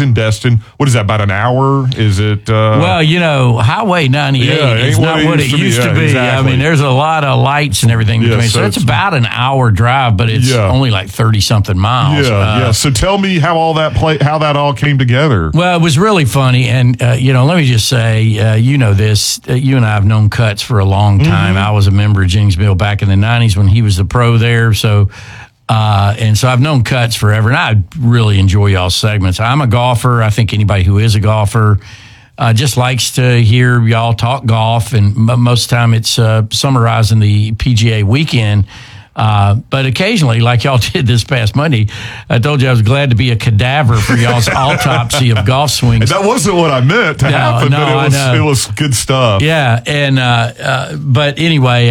in Destin. What is that, about an hour? Is it? Well, Highway 98 is not what it used to be. Exactly. I mean, there's a lot of lights and everything between. So it's about an hour drive, but it's only like 30-something miles. Yeah. So tell me how all that how that all came together. Well, it was really funny. And, let me just say, this, you and I have known Cuts for a long time. I was a member of Jennings Mill back in the 90s when he was the pro there. So, and so I've known Cuts forever, and I really enjoy y'all's segments. I'm a golfer. I think anybody who is a golfer just likes to hear y'all talk golf, and most of the time it's summarizing the PGA weekend. But occasionally, like y'all did this past Monday, I told you I was glad to be a cadaver for y'all's autopsy of golf swings. That wasn't what I meant to happen, but it was good stuff. Yeah, and but anyway,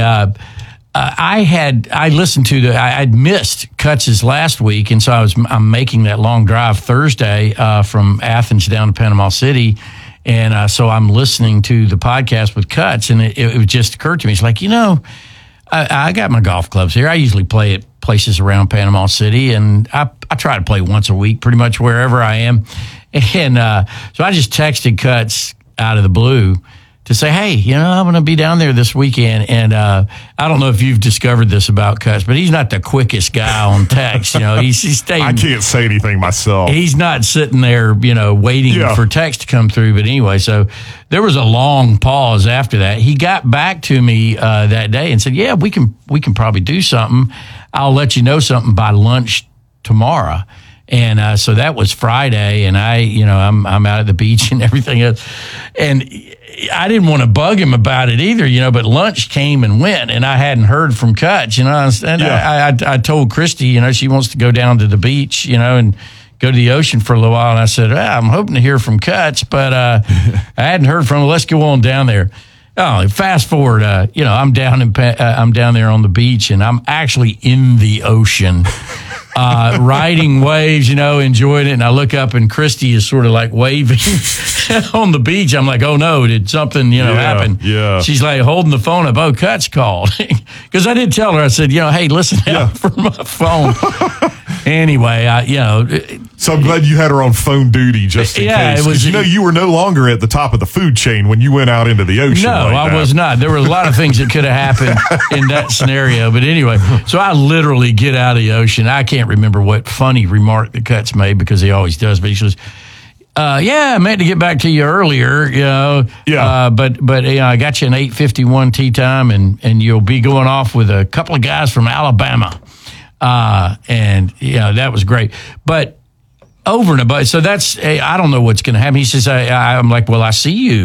I listened to I'd missed Cuts' last week, and so I'm making that long drive Thursday from Athens down to Panama City. And so I'm listening to the podcast with Cuts, and it just occurred to me. It's like, I got my golf clubs here. I usually play at places around Panama City, and I try to play once a week pretty much wherever I am. And so I just texted Cuts out of the blue to say, hey, I'm going to be down there this weekend. And I don't know if you've discovered this about Cuts, but he's not the quickest guy on text. He's staying. I can't say anything myself. He's not sitting there, waiting for text to come through. But anyway, so there was a long pause after that. He got back to me that day and said, yeah, we can probably do something. I'll let you know something by lunch tomorrow. And so that was Friday, and I'm out at the beach and everything else. And I didn't want to bug him about it either, but lunch came and went, and I hadn't heard from Cuts, and I told Christy, she wants to go down to the beach, and go to the ocean for a little while. And I said, I'm hoping to hear from Cuts, but I hadn't heard from him. Let's go on down there. Oh, fast forward, I'm down there on the beach, and I'm actually in the ocean. Riding waves, enjoying it. And I look up, and Christy is sort of like waving on the beach. I'm like, oh no, did something, happen? Yeah. She's like holding the phone up. Oh, Cuts called. Because I did tell her, I said, hey, listen out for my phone. Anyway, so I'm glad you had her on phone duty just in case. Because you were no longer at the top of the food chain when you went out into the ocean. No, I was not. There were a lot of things that could have happened in that scenario. But anyway, so I literally get out of the ocean. I can't remember what funny remark the Cuts made, because he always does. But he says, I meant to get back to you earlier, but I got you an 8:51 tee time, and you'll be going off with a couple of guys from Alabama. And that was great. But over and above, so that's, I don't know what's going to happen. He says, I'm like, well, I see you,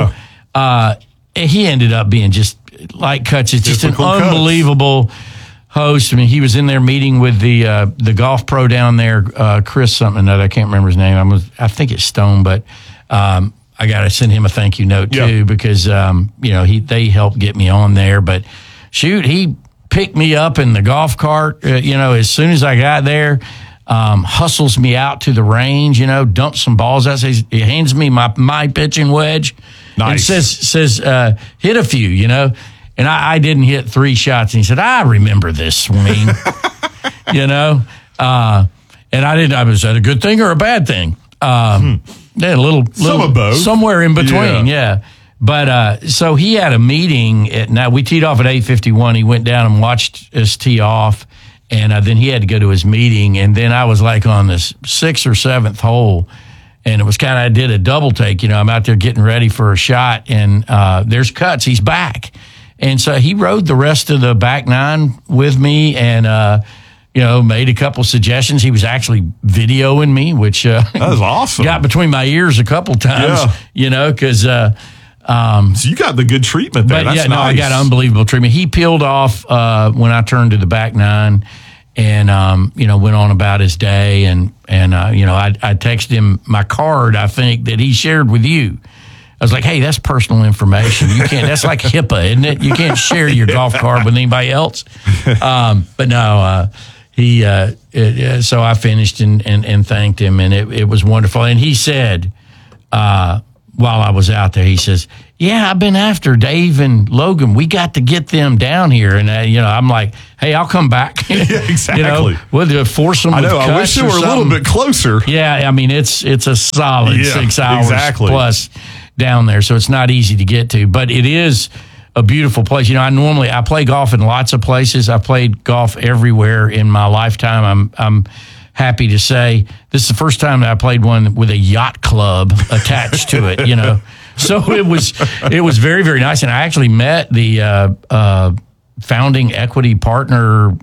he ended up being just like Cuts. It's just an unbelievable host. I mean, he was in there meeting with the golf pro down there, Chris something or another. I can't remember his name. I think it's Stone, but I got to send him a thank you note too, because they helped get me on there. But shoot, he picked me up in the golf cart, as soon as I got there, hustles me out to the range, dumps some balls out, says, he hands me my pitching wedge. Nice. And says, hit a few, and I didn't hit 3 shots. And he said, I remember this swing, and I didn't, was that a good thing or a bad thing? Yeah, a little some of both. Somewhere in between. Yeah. But so he had a meeting now we teed off at 8:51. He went down and watched us tee off, and then he had to go to his meeting. And then I was like on this 6th or 7th hole, and it was I did a double take. I'm out there getting ready for a shot, and there's Cuts. He's back, and so he rode the rest of the back 9 with me, and made a couple suggestions. He was actually videoing me, which that was awesome. Got between my ears a couple times, because. So you got the good treatment there. That's nice. I got unbelievable treatment. He peeled off when I turned to the back 9, and went on about his day, and I texted him my card, I think, that he shared with you. I was like, hey, that's personal information. You can't. That's like HIPAA, isn't it? You can't share your golf card with anybody else. But no, he. So I finished and thanked him, and it was wonderful. And he said, while I was out there, he says, "Yeah, I've been after Dave and Logan. We got to get them down here." And I'm like, "Hey, I'll come back." Yeah, exactly. We'll force them. I know. I wish they were a little bit closer. Yeah, I mean it's a solid 6 hours plus down there, so it's not easy to get to, but it is a beautiful place. I play golf in lots of places. I played golf everywhere in my lifetime. I'm happy to say this is the first time that I played one with a yacht club attached to it, So it was very, very nice. And I actually met the founding equity partner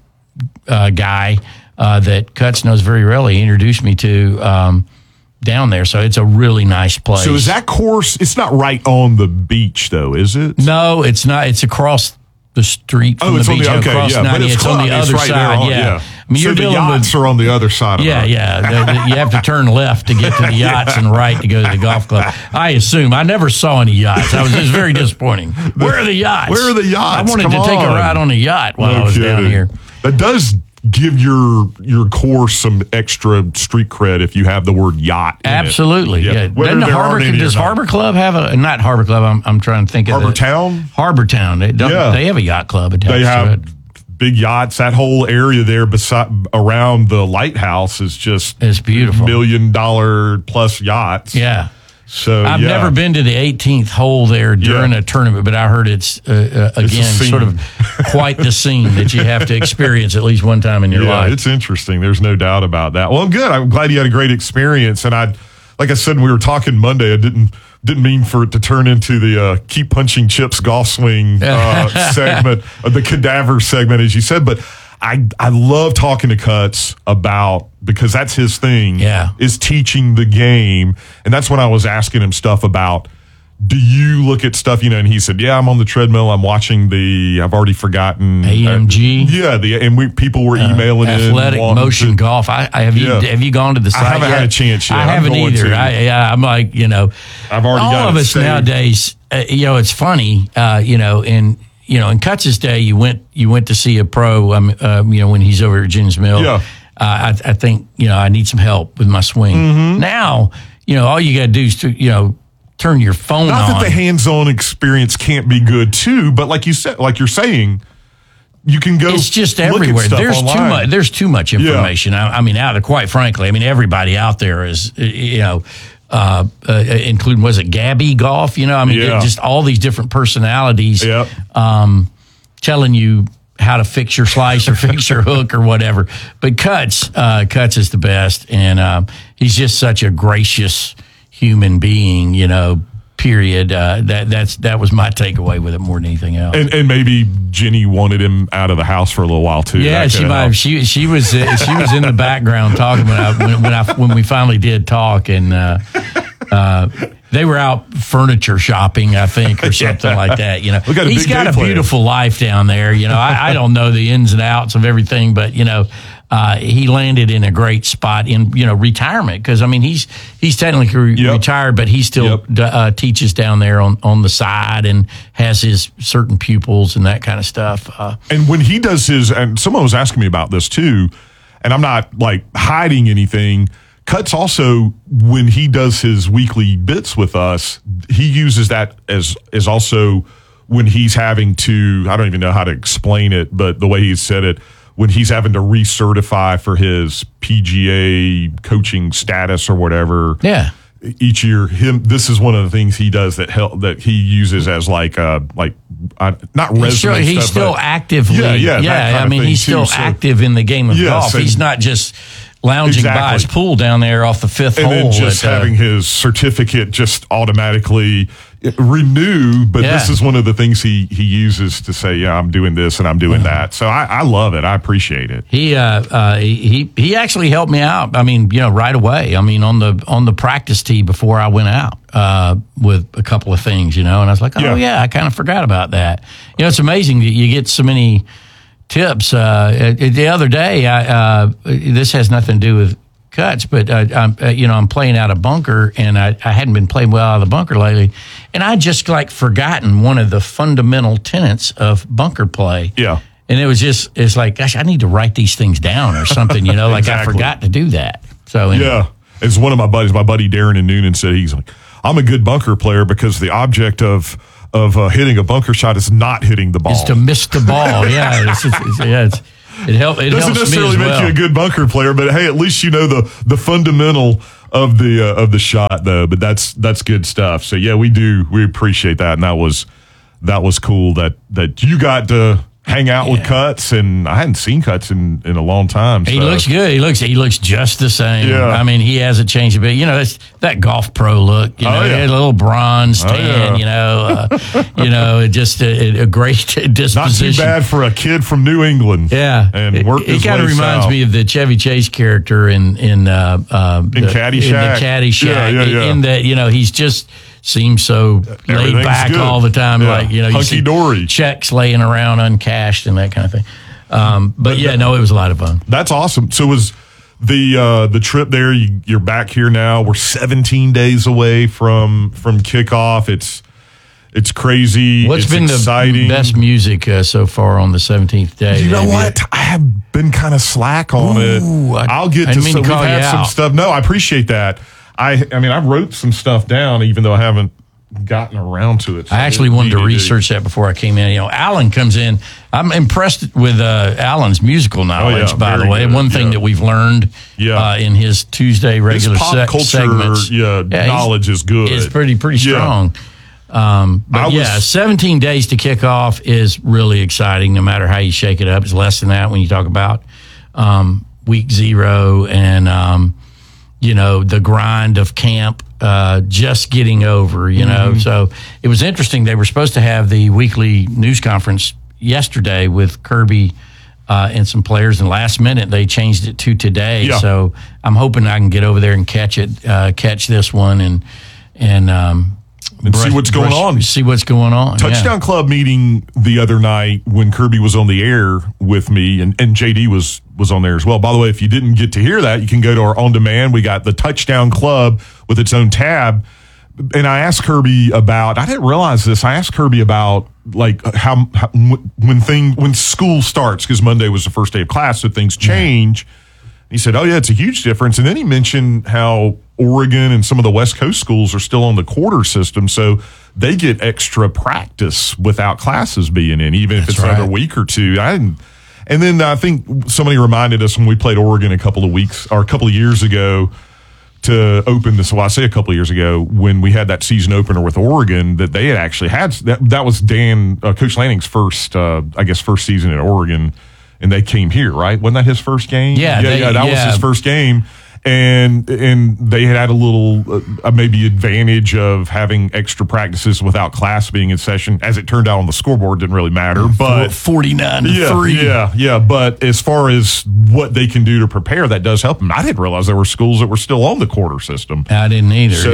guy that Cutts knows very well. He introduced me to down there. So it's a really nice place. So is that course, it's not right on the beach though, is it? No, it's not. It's across the street from the beach. Across 90. But it's on the other right side. Yeah. I mean, so the yachts are on the other side of it. Yeah. You have to turn left to get to the yachts and right to go to the golf club. I assume. I never saw any yachts. It was very disappointing. Where are the yachts? Where are the yachts? I wanted to take a ride on a yacht while I was down here. That does give your course some extra street cred if you have the word yacht in Absolutely. it. Yeah. Does Harbor Club have not Harbor Club, I'm trying to think of Harbor Town? Harbor Town. They have a yacht club attached to it. They have big yachts. That whole area there around the lighthouse is just it's beautiful. $1 million plus yachts. Yeah. So I've never been to the 18th hole there during a tournament, but I heard it's sort of quite the scene that you have to experience at least one time in your life. It's interesting. There's no doubt about that. Well, good. I'm glad you had a great experience. And like I said, when we were talking Monday, I didn't mean for it to turn into the keep punching chips golf swing segment, the cadaver segment, as you said. But I love talking to Cutts because that's his thing, is teaching the game. And that's when I was asking him stuff about, do you look at stuff, and he said, yeah, I'm on the treadmill. I'm watching I've already forgotten. AMG. People were emailing Athletic Motion Golf. Have you gone to the site I haven't had a chance yet. I haven't either. I'm like, I've already all of us nowadays, it's funny, in Cutts' day, you went to see a pro, when he's over at Jennings Mill. Yeah. I think, I need some help with my swing. Mm-hmm. Now, all you got to do is turn your phone on. Not that the hands-on experience can't be good too, but like you said, like you're saying, you can go. It's just everywhere. There's too much information. Yeah. Quite frankly, everybody out there is, including, was it Gabby Golf? Just all these different personalities telling you how to fix your slice or fix your hook or whatever. But Cutts is the best, and he's just such a gracious human being, period. That was my takeaway with it more than anything else. And maybe Jenny wanted him out of the house for a little while too. Yeah, she might have. She was in the background talking when we finally did talk, and they were out furniture shopping, I think, or something like that. He's got a beautiful life down there. I don't know the ins and outs of everything, but he landed in a great spot in retirement, because he's technically retired, but he still teaches down there on the side and has his certain pupils and that kind of stuff. And when he does and someone was asking me about this too, and I'm not like hiding anything. Cutts also, when he does his weekly bits with us, he uses that as also when he's having to, I don't even know how to explain it, but the way he said it, when he's having to recertify for his PGA coaching status or whatever. Yeah. Each year, this is one of the things he does that he uses as not resume. He's stuff, still actively. He's still active in the game of golf. He's not just lounging by his pool down there off the fifth hole. And then just having his certificate just automatically renew. But this is one of the things he uses to say, I'm doing this and I'm doing that. So I love it. I appreciate it. He actually helped me out. Right away. On the practice tee before I went out with a couple of things, and I was like, I kind of forgot about that. It's amazing that you get so many tips. The other day, this has nothing to do with Cutts, but I'm playing out a bunker, and I hadn't been playing well out of the bunker lately, and I just forgotten one of the fundamental tenets of bunker play. Yeah. And it's like, gosh, I need to write these things down or something, like I forgot to do that. So it's one of my buddies, my buddy Darren in Noonan, said, he's like, I'm a good bunker player because the object of hitting a bunker shot is not hitting the ball. Is to miss the ball. Yeah, it helps. It doesn't necessarily make you a good bunker player, but hey, at least you know the fundamental of the shot, though. But that's good stuff. So yeah, we appreciate that, and that was cool that you got to hang out with Cuts, and I hadn't seen Cuts in a long time. So. He looks good. He looks just the same. Yeah. I mean, he hasn't changed a bit. You know, it's that golf pro look. You know, he had a little bronze tan. Just a great disposition. Not too bad for a kid from New England. Yeah, and worked his way south. It kind of reminds me of the Chevy Chase character in Caddyshack. In the Caddyshack. Yeah. In that, he's just. Seems so laid back good. all the time, like you hunky dory, checks laying around uncashed and that kind of thing. But it was a lot of fun. That's awesome. So was the trip there? You're back here now. We're 17 days away from kickoff. It's crazy. What's been exciting. The best music so far on the 17th day? You know what? I have been kind of slack on it. I'll get to some. We've had some stuff. No, I appreciate that. I mean, I wrote some stuff down, even though I haven't gotten around to it. So I actually wanted to research that before I came in. Alan comes in. I'm impressed with Alan's musical knowledge, by the way. Good. One thing that we've learned in his Tuesday regular his pop culture segments. Knowledge is good. It's pretty strong. 17 days to kick off is really exciting, no matter how you shake it up. It's less than that when you talk about week 0 and the grind of camp just getting over, So it was interesting. They were supposed to have the weekly news conference yesterday with Kirby and some players, and last minute they changed it to today. Yeah. So I'm hoping I can get over there and catch this one and see what's going on. See what's going on. Touchdown Club meeting the other night when Kirby was on the air with me, and JD was on there as well. By the way, if you didn't get to hear that, you can go to our on demand. We got the Touchdown Club with its own tab. And I asked Kirby about, I didn't realize this. I asked Kirby about like how when school starts, because Monday was the first day of class, so things change. He said, "Oh yeah, it's a huge difference." And then he mentioned how Oregon and some of the West Coast schools are still on the quarter system, so they get extra practice without classes being in, even if it's another week or two. And then I think somebody reminded us when we played Oregon a couple of years ago to open this. Well, I say a couple of years ago when we had that season opener with Oregon, that they had actually had that was Coach Lanning's first season at Oregon. And they came here, right? Wasn't that his first game? Yeah, that was his first game. And they had a little maybe advantage of having extra practices without class being in session. As it turned out on the scoreboard, didn't really matter. But 49-3. Yeah. But as far as what they can do to prepare, that does help them. I didn't realize there were schools that were still on the quarter system. I didn't either. So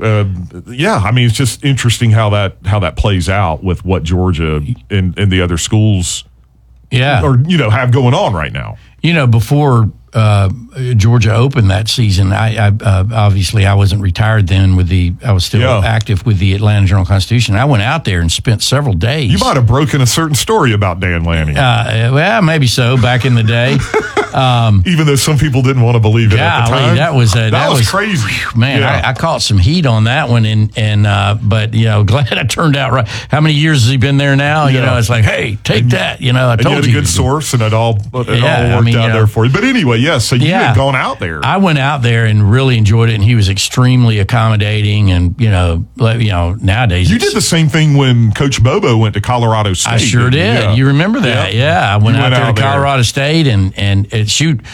I mean, it's just interesting how that plays out with what Georgia and the other schools. Or have going on right now. Before Georgia opened that season, I obviously I wasn't retired then. I was still active with the Atlanta Journal-Constitution. I went out there and spent several days. You might have broken a certain story about Dan Lanning. Well, maybe so. Back in the day, even though some people didn't want to believe it at the time. That was crazy, man. I caught some heat on that one, but glad I turned out right. How many years has he been there now? It's like, hey, take that. I told you. You had a good source, and it all worked out there for you. But anyway, so you had gone out there. I went out there and really enjoyed it, and he was extremely accommodating. And nowadays you did the same thing when Coach Bobo went to Colorado State. I sure did. Yeah. You remember that? Yeah, I went out there to Colorado State, and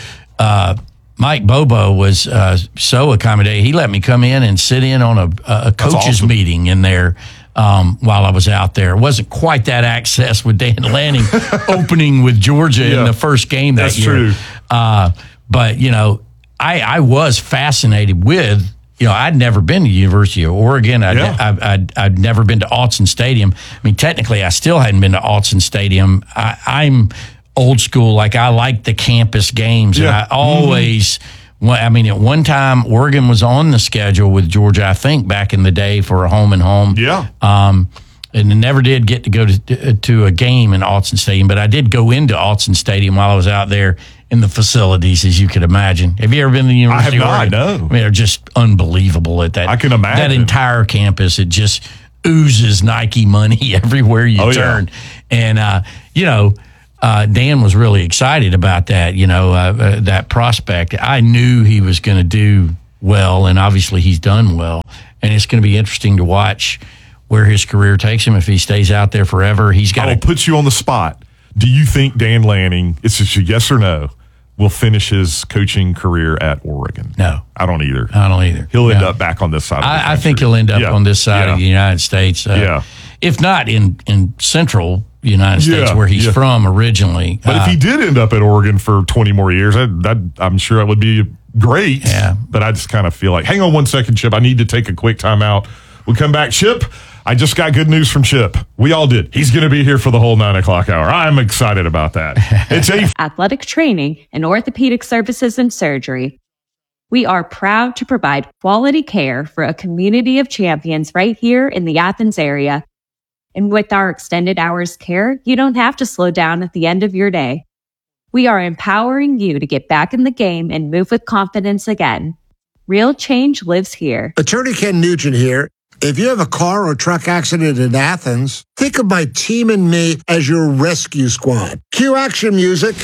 Mike Bobo was so accommodating. He let me come in and sit in on a coaches meeting in there. While I was out there. It wasn't quite that access with Dan Lanning opening with Georgia in the first game that year. That's true. But, I was fascinated with, I'd never been to the University of Oregon. I'd never been to Autzen Stadium. I mean, technically, I still hadn't been to Autzen Stadium. I'm old school. Like, I like the campus games. And I always... at one time, Oregon was on the schedule with Georgia, I think, back in the day for a home and home. Yeah. and never did get to go to a game in Autzen Stadium, but I did go into Autzen Stadium while I was out there in the facilities, as you could imagine. Have you ever been to the University of Oregon? I have not, no. I mean, they're just unbelievable at that. I can imagine. That entire campus, it just oozes Nike money everywhere you turn. Yeah. And, Dan was really excited about that, that prospect. I knew he was going to do well, and obviously he's done well. And it's going to be interesting to watch where his career takes him if he stays out there forever. I'll put you on the spot. Do you think Dan Lanning, it's just a yes or no, will finish his coaching career at Oregon? No. I don't either. He'll end up back on this side of the country. I think he'll end up on this side of the United States. If not in central United States where he's from originally. But if he did end up at Oregon for 20 more years, I'm sure that would be great. Yeah. But I just kind of feel like, hang on one second, Chip. I need to take a quick time out. We'll come back. Chip, I just got good news from Chip. We all did. He's going to be here for the whole 9 o'clock hour. I'm excited about that. It's athletic training and orthopedic services and surgery. We are proud to provide quality care for a community of champions right here in the Athens area. And with our extended hours care, you don't have to slow down at the end of your day. We are empowering you to get back in the game and move with confidence again. Real change lives here. Attorney Ken Nugent here. If you have a car or truck accident in Athens, think of my team and me as your rescue squad. Cue action music.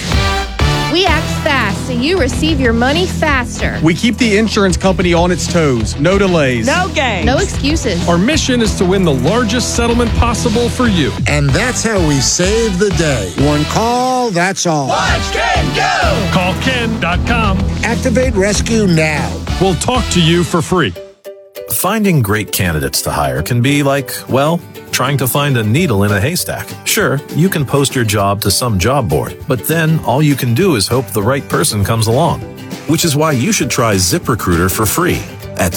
We act fast so you receive your money faster. We keep the insurance company on its toes. No delays. No games. No excuses. Our mission is to win the largest settlement possible for you. And that's how we save the day. One call, that's all. Watch Ken go! Call Ken.com. Activate rescue now. We'll talk to you for free. Finding great candidates to hire can be like, well, trying to find a needle in a haystack. Sure, you can post your job to some job board, but then all you can do is hope the right person comes along. Which is why you should try ZipRecruiter for free at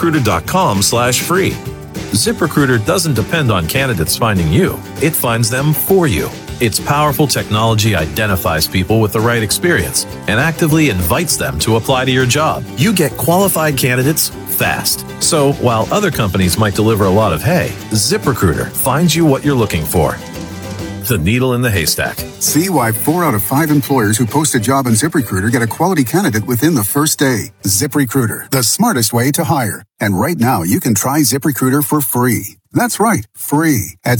ZipRecruiter.com/free. ZipRecruiter doesn't depend on candidates finding you. It finds them for you. Its powerful technology identifies people with the right experience and actively invites them to apply to your job. You get qualified candidates fast. So while other companies might deliver a lot of hay, ZipRecruiter finds you what you're looking for. The needle in the haystack. See why 4 out of 5 employers who post a job on ZipRecruiter get a quality candidate within the first day. ZipRecruiter, the smartest way to hire. And right now, you can try ZipRecruiter for free. That's right, free at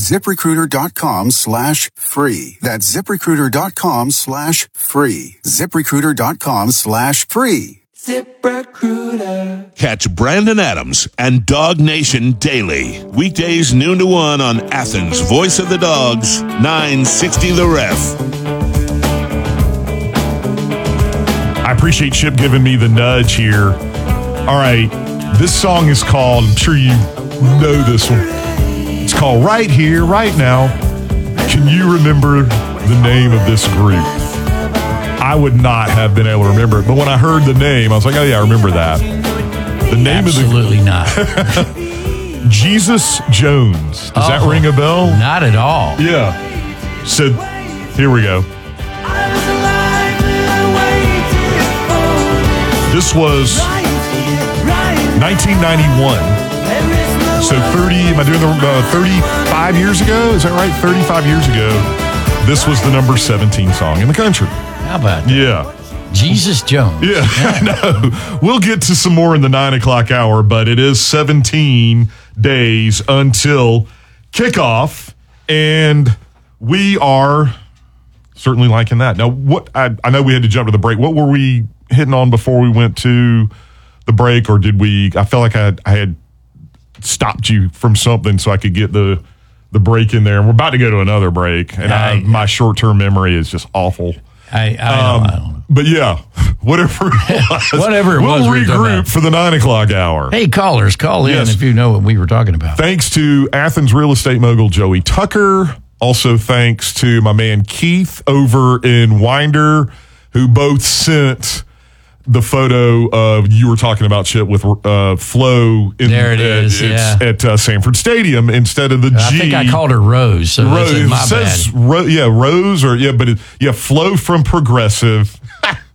ZipRecruiter.com/free. That's ZipRecruiter.com/free. ZipRecruiter.com/free. ZipRecruiter. Catch Brandon Adams and Dog Nation daily. Weekdays noon to 1 on Athens' Voice of the Dogs, 960 The Ref. I appreciate Chip giving me the nudge here. All right, this song is called, I'm sure you know this one. It's called Right Here, Right Now. Can you remember the name of this group? I would not have been able to remember it, but when I heard the name, I was like, oh yeah, I remember that. The name Absolutely of the not. Jesus Jones. Does that ring a bell? Not at all. Yeah. So here we go. This was 1991. So 35 years ago? Is that right? 35 years ago, this was the number 17 song in the country. How about that? Yeah. Jesus Jones. Yeah, I know. We'll get to some more in the 9 o'clock hour, but it is 17 days until kickoff, and we are certainly liking that. Now, what I know we had to jump to the break. What were we hitting on before we went to the break, or did we? I felt like I had stopped you from something so I could get the break in there, and we're about to go to another break, and my short-term memory is just awful. I don't know. But yeah, whatever it was. Whatever it was. We'll regroup for the 9 o'clock hour. Hey, callers, call in if you know what we were talking about. Thanks to Athens real estate mogul Joey Tucker. Also thanks to my man Keith over in Winder, who both sent the photo of you were talking about, Chip, with Flo. There it is, at Sanford Stadium instead of the G. I think I called her Rose. So Rose. It says Rose, but Flo from Progressive.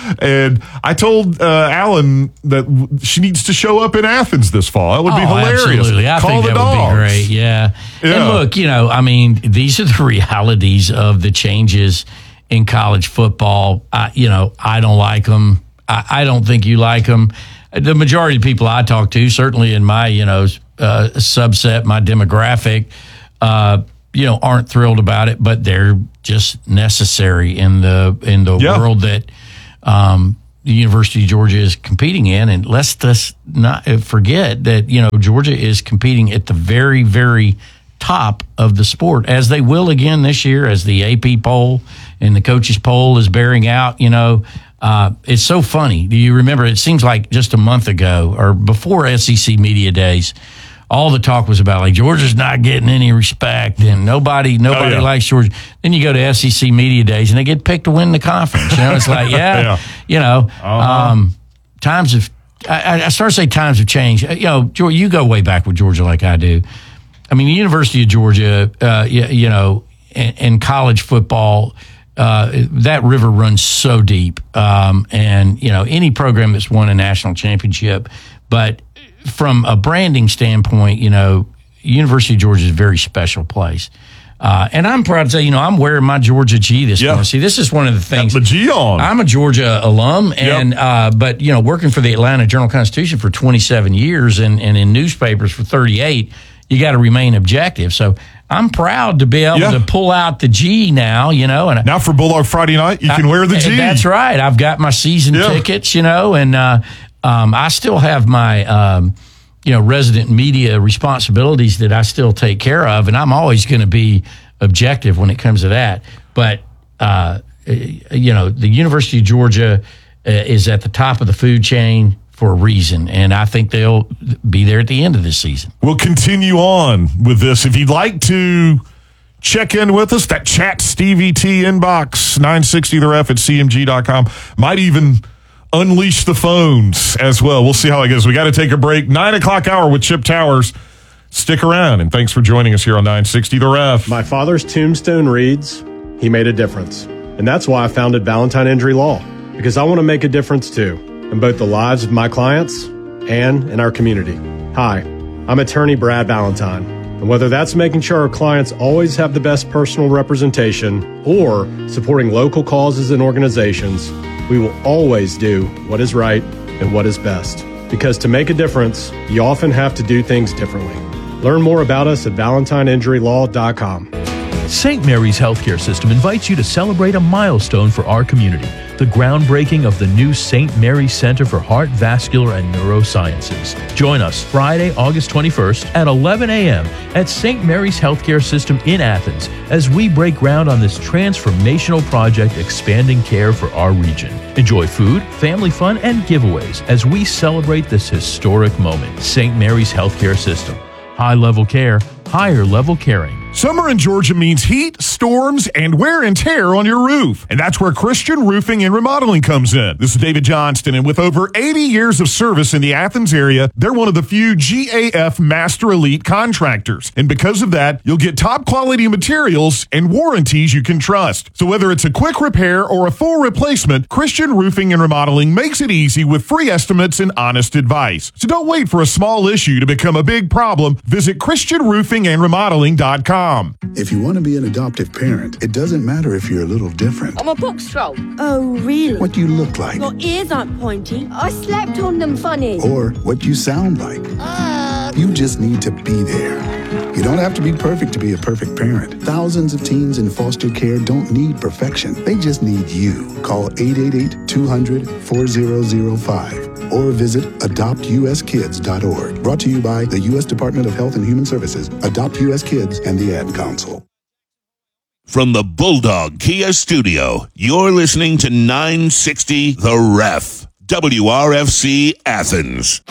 And I told Alan that she needs to show up in Athens this fall. That would be hilarious. Absolutely. I think that would be great. Yeah. And look, these are the realities of the changes in college football. I don't like them. I don't think you like them. The majority of people I talk to, certainly in my, subset, my demographic, aren't thrilled about it, but they're just necessary in the world that the University of Georgia is competing in. And let's just not forget that, Georgia is competing at the very, very top of the sport, as they will again this year, as the AP poll and the coaches poll is bearing out. It's so funny. Do you remember? It seems like just a month ago or before SEC Media Days, all the talk was about Georgia's not getting any respect and nobody likes Georgia. Then you go to SEC Media Days and they get picked to win the conference. It's like, times have. I start to say times have changed. Georgia, you go way back with Georgia like I do. I mean, the University of Georgia, in college football. That river runs so deep, and any program that's won a national championship. But from a branding standpoint, University of Georgia is a very special place. And I'm proud to say, I'm wearing my Georgia G this morning. See, this is one of the things. Got the G on. I'm a Georgia alum, and but working for the Atlanta Journal-Constitution for 27 years and in newspapers for 38, you got to remain objective. So I'm proud to be able to pull out the G now, and now for Bulldog Friday night, you can wear the G. That's right. I've got my season tickets, and I still have my, resident media responsibilities that I still take care of, and I'm always going to be objective when it comes to that. But, the University of Georgia is at the top of the food chain for a reason, and I think they'll be there at the end of this season. We'll continue on with this. If you'd like to check in with us, that Chat Stevie T inbox, 960theref at cmg.com. Might even unleash the phones as well. We'll see how it goes. We got to take a break. 9 o'clock hour with Chip Towers. Stick around, and thanks for joining us here on 960 The Ref. My father's tombstone reads, "He made a difference." And that's why I founded Valentine Injury Law, because I want to make a difference too, in both the lives of my clients and in our community. Hi, I'm attorney Brad Valentine, and whether that's making sure our clients always have the best personal representation or supporting local causes and organizations, we will always do what is right and what is best. Because to make a difference, you often have to do things differently. Learn more about us at ValentineInjuryLaw.com. St. Mary's Healthcare System invites you to celebrate a milestone for our community, the groundbreaking of the new St. Mary's Center for Heart, Vascular, and Neurosciences. Join us Friday, August 21st at 11 a.m. at St. Mary's Healthcare System in Athens as we break ground on this transformational project expanding care for our region. Enjoy food, family fun, and giveaways as we celebrate this historic moment. St. Mary's Healthcare System. High-level care, higher-level caring. Summer in Georgia means heat, storms, and wear and tear on your roof. And that's where Christian Roofing and Remodeling comes in. This is David Johnston, and with over 80 years of service in the Athens area, they're one of the few GAF Master Elite contractors. And because of that, you'll get top quality materials and warranties you can trust. So whether it's a quick repair or a full replacement, Christian Roofing and Remodeling makes it easy with free estimates and honest advice. So don't wait for a small issue to become a big problem. Visit ChristianRoofingandRemodeling.com. If you want to be an adoptive parent, it doesn't matter if you're a little different. I'm a box troll. Oh, really? What you look like. Your ears aren't pointy. I slept on them funny. Or what you sound like. You just need to be there. You don't have to be perfect to be a perfect parent. Thousands of teens in foster care don't need perfection. They just need you. Call 888-200-4005 or visit adoptuskids.org. Brought to you by the U.S. Department of Health and Human Services, Adopt U.S. Kids, and the Ad Council. From the Bulldog Kia Studio, you're listening to 960 The Ref, WRFC Athens.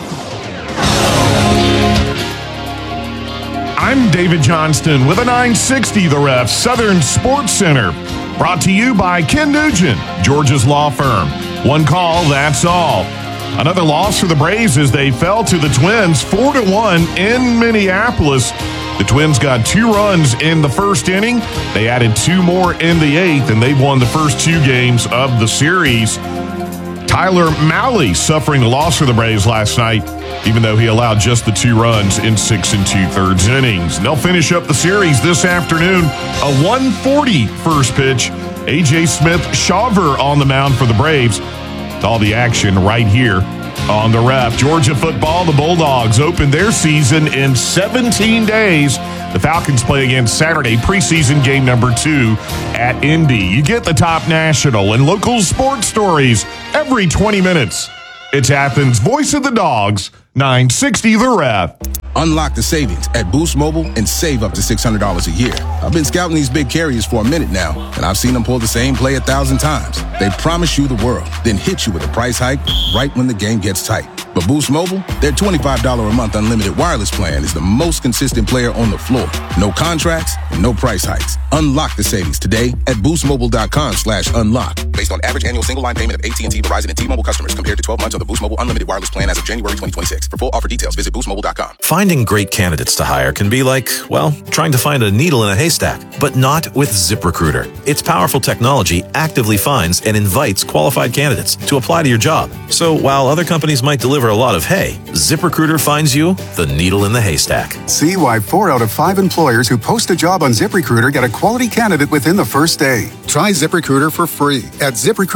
I'm David Johnston with a 960 The Ref Southern Sports Center. Brought to you by Ken Nugent, Georgia's law firm. One call, that's all. Another loss for the Braves as they fell to the Twins 4-1 in Minneapolis. The Twins got 2 runs in the first inning. They added 2 more in the 8th, and they've won the first 2 games of the series. Tyler Mahle suffering a loss for the Braves last night, even though he allowed just the 2 runs in 6 2/3 innings. And they'll finish up the series this afternoon. A 1:40 first pitch. A.J. Smith-Shawver on the mound for the Braves. All the action right here on the Ref. Georgia football, the Bulldogs open their season in 17 days. The Falcons play again Saturday, preseason game number 2 at Indy. You get the top national and local sports stories every 20 minutes. It's Athens' Voice of the Dogs, 960 The Ref. Unlock the savings at Boost Mobile and save up to $600 a year. I've been scouting these big carriers for a minute now, and I've seen them pull the same play 1,000 times. They promise you the world, then hit you with a price hike right when the game gets tight. But Boost Mobile, their $25 a month unlimited wireless plan is the most consistent player on the floor. No contracts and no price hikes. Unlock the savings today at boostmobile.com/unlock. Based on average annual single line payment of AT&T, Verizon, and T-Mobile customers compared to 12 months on the Boost Mobile unlimited wireless plan as of January 2026. For full offer details, visit boostmobile.com. Finding great candidates to hire can be like, well, trying to find a needle in a haystack, but not with ZipRecruiter. Its powerful technology actively finds and invites qualified candidates to apply to your job. So while other companies might deliver a lot of hay, ZipRecruiter finds you the needle in the haystack. See why 4 out of 5 employers who post a job on ZipRecruiter get a quality candidate within the first day. Try ZipRecruiter for free at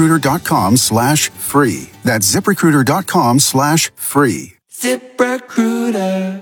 ZipRecruiter.com/free. That's ZipRecruiter.com/free. ZipRecruiter.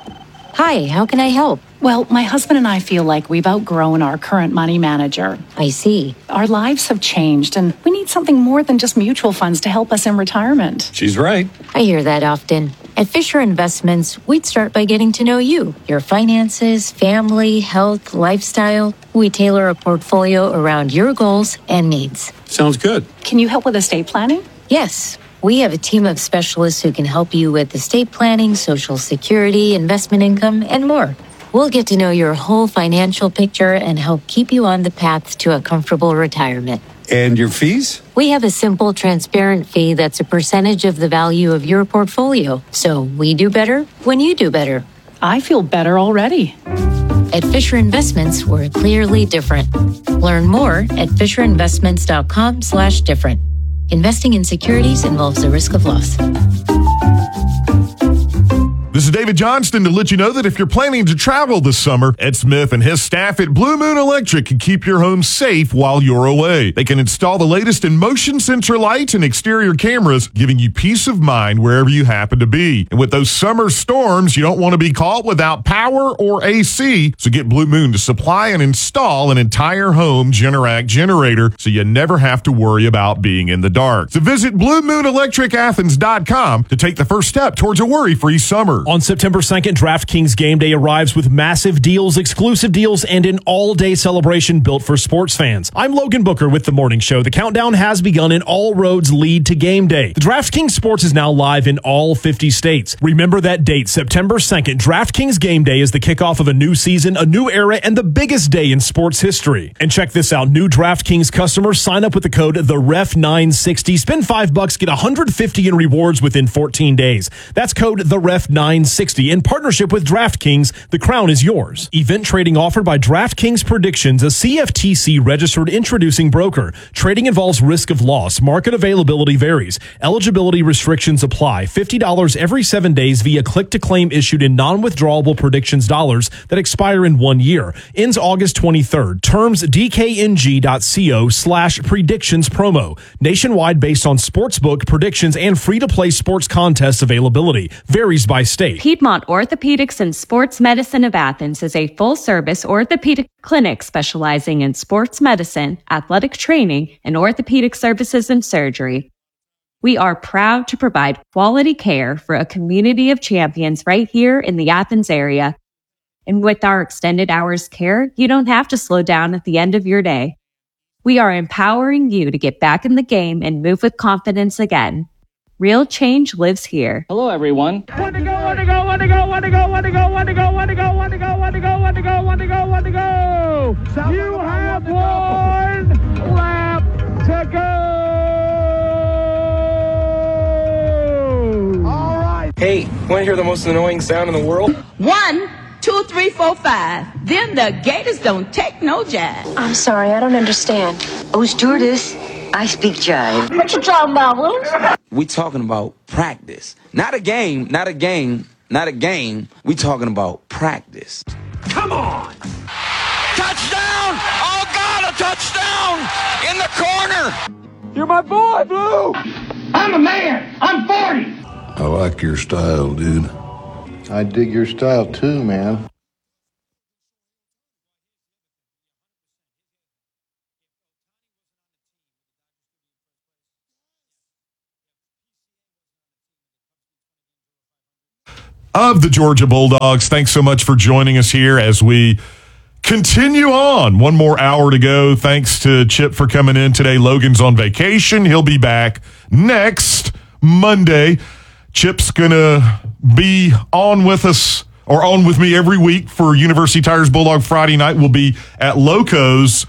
Hi, how can I help? Well, my husband and I feel like we've outgrown our current money manager. I see. Our lives have changed, and we need something more than just mutual funds to help us in retirement. She's right. I hear that often. At Fisher Investments, we'd start by getting to know you, your finances, family, health, lifestyle. We tailor a portfolio around your goals and needs. Sounds good. Can you help with estate planning? Yes. We have a team of specialists who can help you with estate planning, Social Security, investment income, and more. We'll get to know your whole financial picture and help keep you on the path to a comfortable retirement. And your fees? We have a simple, transparent fee that's a percentage of the value of your portfolio. So we do better when you do better. I feel better already. At Fisher Investments, we're clearly different. Learn more at FisherInvestments.com/different. Investing in securities involves the risk of loss. This is David Johnston to let you know that if you're planning to travel this summer, Ed Smith and his staff at Blue Moon Electric can keep your home safe while you're away. They can install the latest in motion sensor lights and exterior cameras, giving you peace of mind wherever you happen to be. And with those summer storms, you don't want to be caught without power or AC. So get Blue Moon to supply and install an entire home Generac generator so you never have to worry about being in the dark. So visit BlueMoonElectricAthens.com to take the first step towards a worry-free summer. On September 2nd, DraftKings Game Day arrives with massive deals, exclusive deals, and an all-day celebration built for sports fans. I'm Logan Booker with The Morning Show. The countdown has begun and all roads lead to Game Day. The DraftKings Sports is now live in all 50 states. Remember that date, September 2nd. DraftKings Game Day is the kickoff of a new season, a new era, and the biggest day in sports history. And check this out. New DraftKings customers sign up with the code TheRef960. Spend $5, get $150 in rewards within 14 days. That's code TheRef960. In partnership with DraftKings, the crown is yours. Event trading offered by DraftKings Predictions, a CFTC registered introducing broker. Trading involves risk of loss. Market availability varies. Eligibility restrictions apply. $50 every 7 days via click-to-claim issued in non-withdrawable predictions dollars that expire in 1 year. Ends August 23rd. Terms dkng.co/predictions promo. Nationwide based on sportsbook predictions and free-to-play sports contest availability. Varies by state. Piedmont Orthopedics and Sports Medicine of Athens is a full-service orthopedic clinic specializing in sports medicine, athletic training, and orthopedic services and surgery. We are proud to provide quality care for a community of champions right here in the Athens area. And with our extended hours care, you don't have to slow down at the end of your day. We are empowering you to get back in the game and move with confidence again. Real change lives here. Hello, everyone. Want to go. You have 1 lap to go. All right. Hey, want to hear the most annoying sound in the world? 1, 2, 3, 4, 5. Then the Gators don't take no jive. I'm sorry, I don't understand. Oh, stewardess, I speak jive. What you talking about, Willis? We talking about practice. Not a game. We talking about practice. Come on! Touchdown! Oh, God, a touchdown! In the corner! You're my boy, Blue! I'm a man! I'm 40! I like your style, dude. I dig your style too, man. Of the Georgia Bulldogs, thanks so much for joining us here as we continue on. One more hour to go. Thanks to Chip for coming in today. Logan's on vacation. He'll be back next Monday. Chip's going to be on with us, or on with me every week for University Tigers Bulldog Friday night. We'll be at Loco's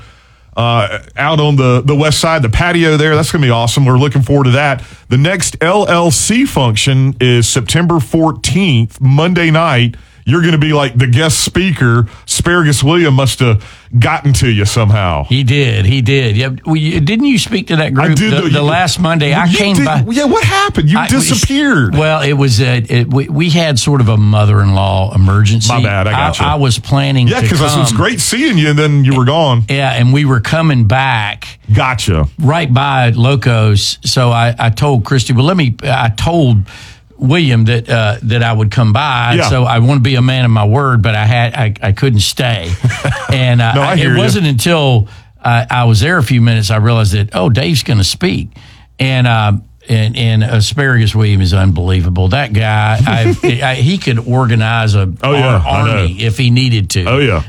out on the west side, the patio there. That's going to be awesome. We're looking forward to that. The next LLC function is September 14th, Monday night. You're going to be like the guest speaker. Asparagus William must have gotten to you somehow. He did. Yeah. Didn't you speak to that group the last Monday? I came by. Yeah, what happened? You disappeared. Well, it was we had sort of a mother-in-law emergency. My bad. I got you. I was planning to come. Yeah, because it was great seeing you, and then you were gone. Yeah, and we were coming back. Gotcha. Right by Locos. So I told Christy, I told William that I would come by. Yeah. So I want to be a man of my word, but I couldn't stay. And it wasn't until I was there a few minutes I realized that, Dave's going to speak. And Asparagus William is unbelievable. That guy, he could organize an army if he needed to. Oh yeah.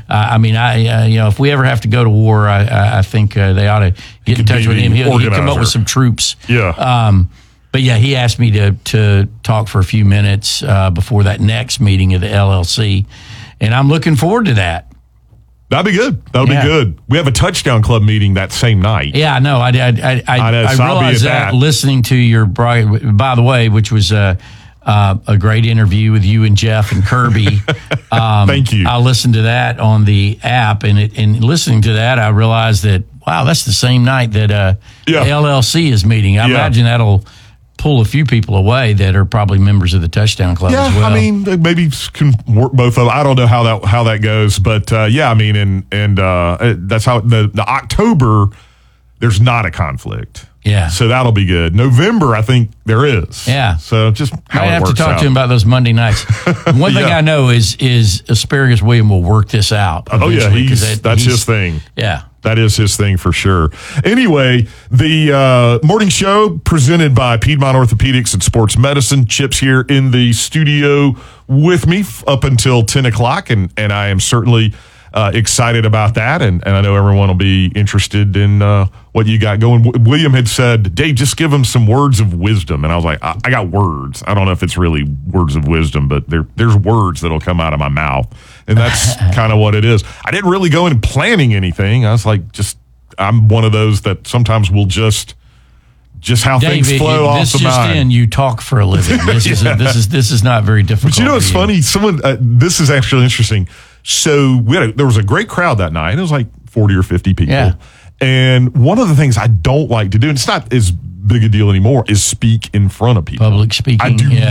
If we ever have to go to war, I think they ought to get in touch with him. He'll come up with some troops. Yeah. But yeah, he asked me to talk for a few minutes before that next meeting of the LLC, and I'm looking forward to that. That'd be good. That'll be good. We have a touchdown club meeting that same night. Yeah, no, I realized that listening to your, by the way, which was a great interview with you and Jeff and Kirby. Thank you. I listened to that on the app, and listening to that, I realized that, wow, that's the same night that the LLC is meeting. I imagine that'll pull a few people away that are probably members of the Touchdown Club as well. I mean, maybe can work both of them. I don't know how that goes, but and that's how the October there's not a conflict. Yeah, so that'll be good. November, I think there is. Yeah, so just how I have to talk out. to him about those Monday nights. One thing I know is Asparagus William will work this out. Oh yeah, that's his thing. Yeah. That is his thing for sure. Anyway, the morning show presented by Piedmont Orthopedics and Sports Medicine. Chip's here in the studio with me up until 10 o'clock, and I am certainly excited about that, and I know everyone will be interested in what you got going. William had said, Dave, just give him some words of wisdom, and I was like, I got words. I don't know if it's really words of wisdom, but there's words that'll come out of my mouth, and that's kind of what it is. I didn't really go in planning anything. I was like, I'm one of those that sometimes will just how Dave, things flow off the mind. You talk for a living. This is not very difficult. But you know what's funny? Someone this is actually interesting. So there was a great crowd that night. It was like 40 or 50 people. Yeah. And one of the things I don't like to do, and it's not as big a deal anymore, is speak in front of people. Public speaking.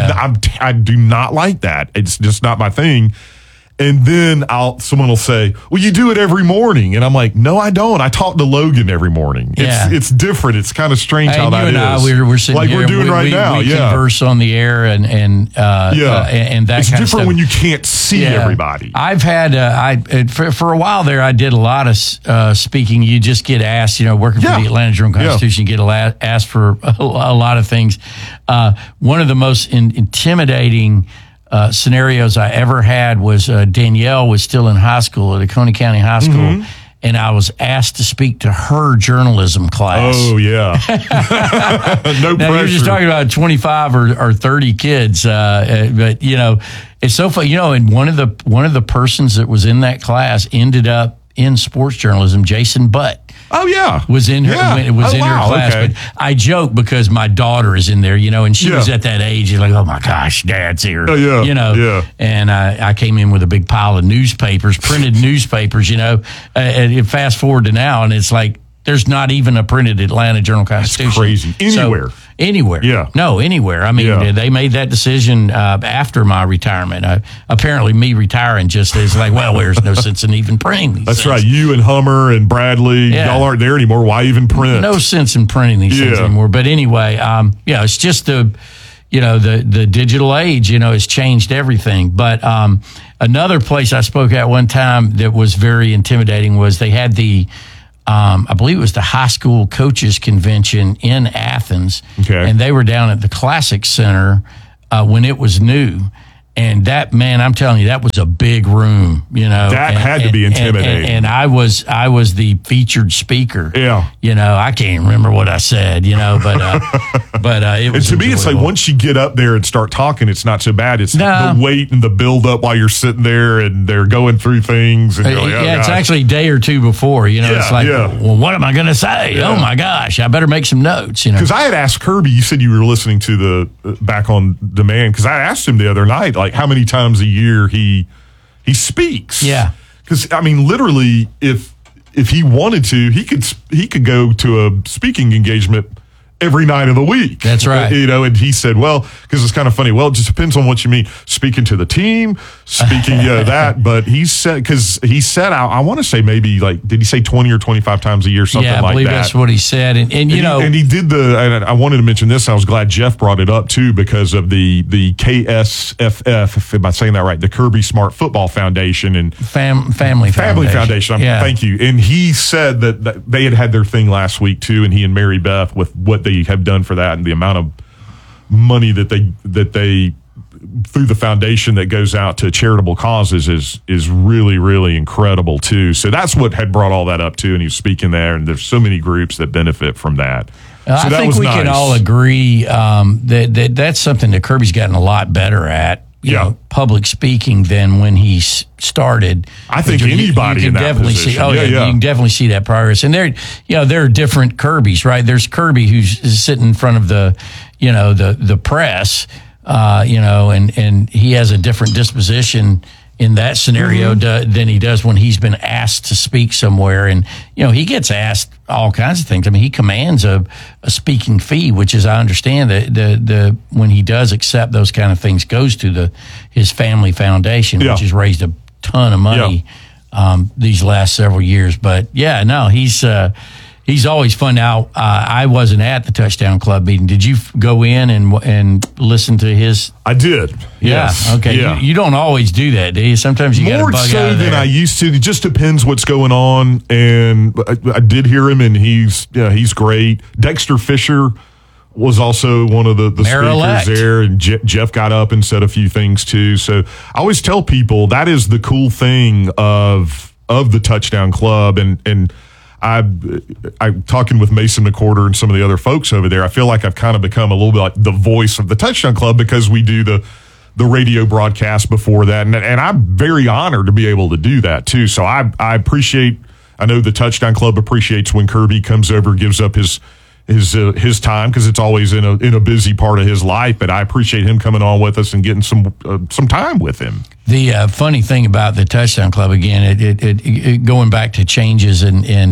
I do not like that. It's just not my thing. And then someone will say, well, you do it every morning. And I'm like, no, I don't. I talk to Logan every morning. It's different. It's kind of strange how that is. We're sitting like here we're doing right now. We converse on the air and that it's kind of stuff. different when you can't see everybody. I've had, for a while there, I did a lot of speaking. You just get asked, working for the Atlanta Journal-Constitution, you get asked for a lot of things. One of the most intimidating scenarios I ever had was Danielle was still in high school at Coney County High School, and I was asked to speak to her journalism class. Oh yeah, no now, pressure. You're just talking about 25 or 30 kids, but it's so funny. And one of the persons that was in that class ended up in sports journalism. Jason Butt. Oh yeah, was in her her class. Okay. But I joke because my daughter is in there, and she was at that age. You're like, oh my gosh, Dad's here. Oh yeah, And I came in with a big pile of newspapers, printed newspapers. And fast forward to now, and it's like there's not even a printed Atlanta Journal-Constitution. That's crazy. Anywhere. So, anywhere. Yeah. No, anywhere. I mean, they made that decision after my retirement. Apparently, me retiring just is like, well, there's no sense in even printing these That's things. right. You and Hummer and Bradley, y'all aren't there anymore. Why even print? No sense in printing these things anymore. But anyway, it's just the digital age, has changed everything. But another place I spoke at one time that was very intimidating was they had the I believe it was the high school coaches convention in Athens. Okay. And they were down at the Classic Center when it was new. And that, man, I'm telling you, that was a big room, That had to be intimidating. And I was the featured speaker. Yeah. I can't even remember what I said, but it was And to me, it's like once you get up there and start talking, it's not so bad. It's the wait and the build up while you're sitting there and they're going through things. And you're like, it's actually a day or two before, it's like, well, what am I going to say? Yeah. Oh my gosh, I better make some notes, Because I had asked Kirby, you said you were listening to the Back on Demand, because I asked him the other night, like how many times a year he speaks. Yeah. Because, I mean, literally, if he wanted to, he could go to a speaking engagement every night of the week. That's right. And he said, well, because it's kind of funny. Well, it just depends on what you mean. Speaking to the team, speaking that. But he said, I want to say maybe did he say 20 or 25 times a year, something like that? Yeah, I believe that's what he said. And he did and I wanted to mention this. I was glad Jeff brought it up too, because of the KSFF, am I saying that right? The Kirby Smart Football Foundation and Family Foundation. Thank you. And he said that they had their thing last week too, and he and Mary Beth with what they have done for that and the amount of money that they through the foundation that goes out to charitable causes is really, really incredible too. So that's what had brought all that up too. And he was speaking there, and there's so many groups that benefit from that. So I think we can all agree that that's something that Kirby's gotten a lot better at. Public speaking than when he started. I think anybody in that position. You can definitely see that progress. And there are different Kirbys, right? There's Kirby who's sitting in front of the press, and he has a different disposition in that scenario than he does when he's been asked to speak somewhere. And, he gets asked all kinds of things. I mean, he commands a speaking fee, which, as I understand, the when he does accept those kind of things, goes to his family foundation, which has raised a ton of money these last several years. But, he's always fun. Now, I wasn't at the Touchdown Club meeting. Did you go in and listen to his? I did. Yes. Yeah. Okay. Yeah. You don't always do that, do you? Sometimes you got to bug out of there. More so than I used to. It just depends what's going on. And I did hear him, and he's great. Dexter Fisher was also one of the speakers there, and Jeff got up and said a few things too. So I always tell people that is the cool thing of the Touchdown Club, and I'm talking with Mason McCorder and some of the other folks over there. I feel like I've kind of become a little bit like the voice of the Touchdown Club because we do the radio broadcast before that. And I'm very honored to be able to do that too. So I know the Touchdown Club appreciates when Kirby comes over, gives up his time, because it's always in a busy part of his life. But I appreciate him coming on with us and getting some time with him. The funny thing about the Touchdown Club, again, it going back to changes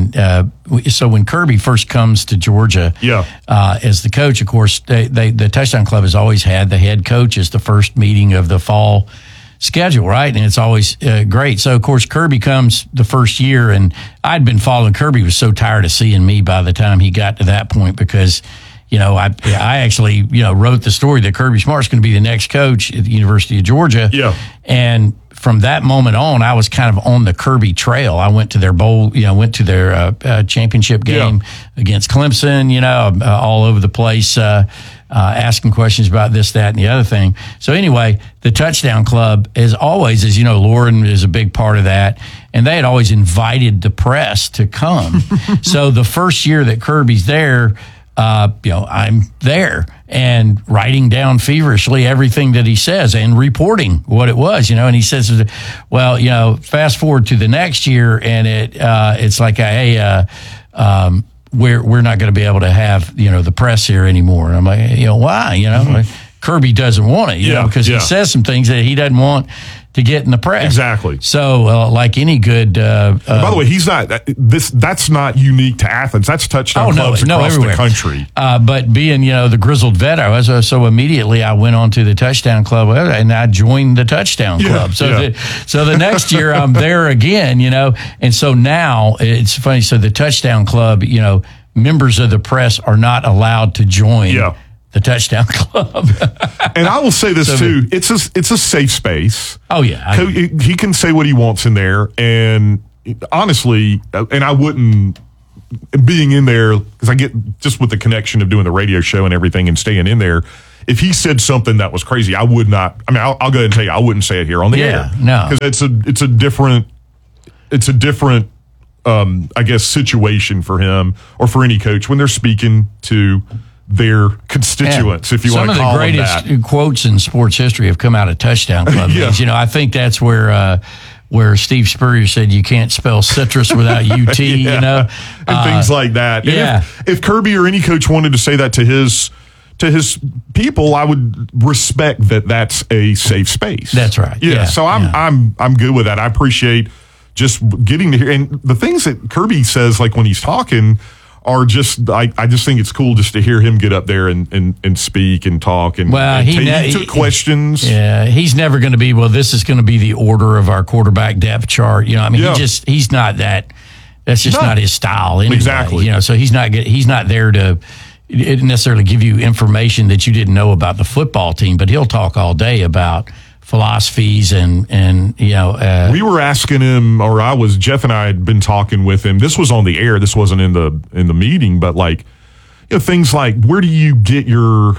so when Kirby first comes to Georgia, as the coach, of course, the Touchdown Club has always had the head coach as the first meeting of the fall schedule, right? And it's always great. So, of course, Kirby comes the first year, and I'd been following. Kirby was so tired of seeing me by the time he got to that point, because, I actually, wrote the story that Kirby Smart's going to be the next coach at the University of Georgia. Yeah. And from that moment on, I was kind of on the Kirby trail. I went to their bowl, went to their championship game against Clemson, all over the place, asking questions about this, that, and the other thing. So anyway, the Touchdown Club is always, as you know, Lauren is a big part of that. And they had always invited the press to come. So the first year that Kirby's there, I'm there and writing down feverishly everything that he says and reporting what it was, and he says, well, fast forward to the next year, and it's like, hey, we're not going to be able to have, the press here anymore. I'm like, why? Kirby doesn't want it, because he says some things that he doesn't want to get in the press. Exactly. So, like any good. By the way, he's not. That's not unique to Athens. That's touchdown clubs across everywhere. the country. But being, the grizzled vet I was, so immediately I went on to the touchdown club and I joined the touchdown club. So, so the next year I'm there again. And so now it's funny. So the touchdown club, members of the press are not allowed to join. Yeah. The touchdown club. And I will say this too. It's a safe space. Oh yeah. He can say what he wants in there. And honestly, and I wouldn't, being in there, because I get just with the connection of doing the radio show and everything and staying in there, if he said something that was crazy, I would not, I'll go ahead and tell you, I wouldn't say it here on the air. No. Because it's a different, I guess, situation for him or for any coach when they're speaking to their constituents, if you want to call them that. Some of the greatest quotes in sports history have come out of touchdown club meetings. I think that's where Steve Spurrier said you can't spell citrus without UT, and things like that. Yeah. If Kirby or any coach wanted to say that to his people, I would respect that that's a safe space. That's right. Yeah. So I'm good with that. I appreciate just getting to hear, and the things that Kirby says, like when he's talking, are just, I just think it's cool just to hear him get up there and speak and talk and he took questions. Yeah, he's never going to be, this is going to be the order of our quarterback depth chart. He's not that. That's just not his style anyway. Exactly. So he's not there to necessarily give you information that you didn't know about the football team, but he'll talk all day about philosophies and we were asking him, or Jeff and I had been talking with him. This was on the air. This wasn't in the meeting, but things like, where do you get your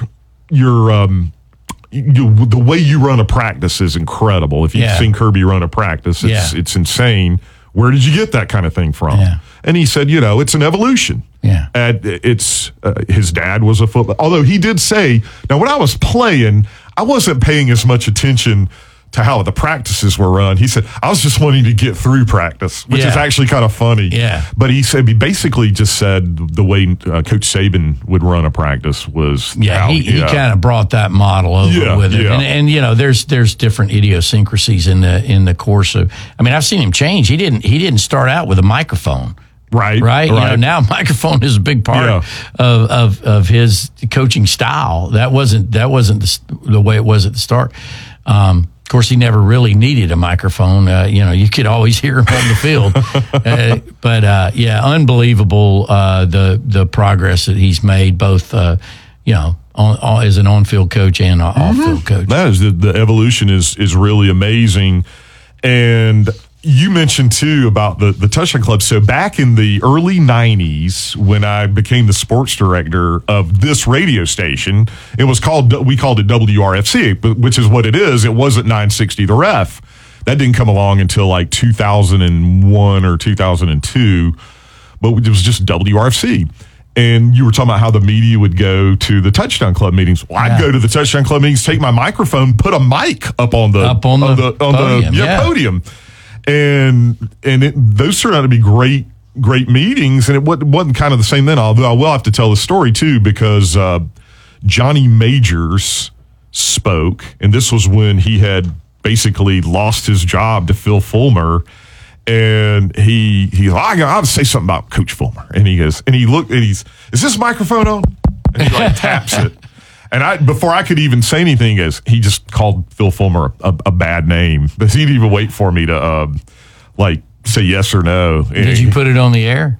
the way you run a practice is incredible. If you've seen Kirby run a practice, it's insane. Where did you get that kind of thing from? Yeah. And he said, it's an evolution. Yeah. It's his dad was a football. Although he did say, now when I was playing, I wasn't paying as much attention to how the practices were run. He said, I was just wanting to get through practice, which is actually kind of funny. Yeah. But he said, he basically just said the way Coach Saban would run a practice was. Yeah, he kind of brought that model over with it. Yeah. And there's different idiosyncrasies in the course of, I've seen him change. He didn't start out with a microphone. Right. Now microphone is a big part of his coaching style. That wasn't the way it was at the start. Of course, he never really needed a microphone. You could always hear him on the field. But unbelievable the progress that he's made, both as an on-field coach and off-field coach. That is the evolution is really amazing. And you mentioned too about the touchdown club. So back in the early 90s, when I became the sports director of this radio station, we called it WRFC, which is what it is. It wasn't 960 The Ref. That didn't come along until like 2001 or 2002, but it was just WRFC. And you were talking about how the media would go to the touchdown club meetings. Well, I'd go to the touchdown club meetings, take my microphone, put a mic up on the podium. And those turned out to be great meetings, and it wasn't kind of the same then. Although I will have to tell the story too, because Johnny Majors spoke, and this was when he had basically lost his job to Phil Fulmer, and he's like, I'll say something about Coach Fulmer, and he goes, and he looked, and is this microphone on? And he taps it. And before I could even say anything, he just called Phil Fulmer a bad name. But he didn't even wait for me to say yes or no. Did you put it on the air?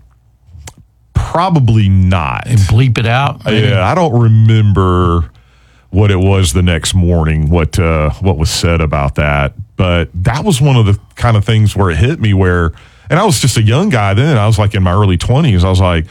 Probably not. And bleep it out? Maybe? Yeah, I don't remember what it was the next morning, what was said about that. But that was one of the kind of things where it hit me and I was just a young guy then. I was like in my early 20s. I was like,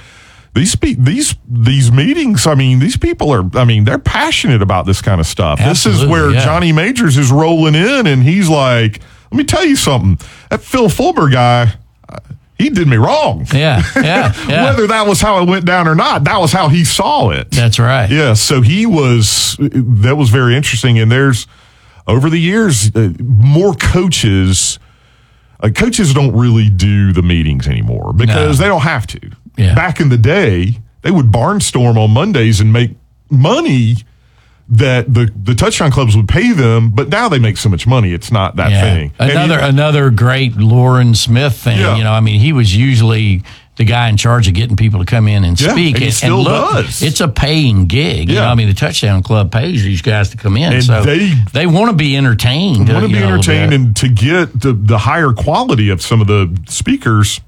these meetings, these people are, they're passionate about this kind of stuff. Absolutely, this is where Johnny Majors is rolling in, and he's like, let me tell you something. That Phil Fulmer guy, he did me wrong. Yeah. Whether that was how it went down or not, that was how he saw it. That's right. Yeah, so that was very interesting. And there's, over the years, more coaches don't really do the meetings anymore because they don't have to. Yeah. Back in the day, they would barnstorm on Mondays and make money that the touchdown clubs would pay them, but now they make so much money, it's not that thing. Another great Lauren Smith thing. Yeah. You know, I mean, he was usually the guy in charge of getting people to come in and speak. And he still does. It's a paying gig. You know, I mean, the Touchdown Club pays these guys to come in. And so they want to be entertained. And to get the higher quality of some of the speakers,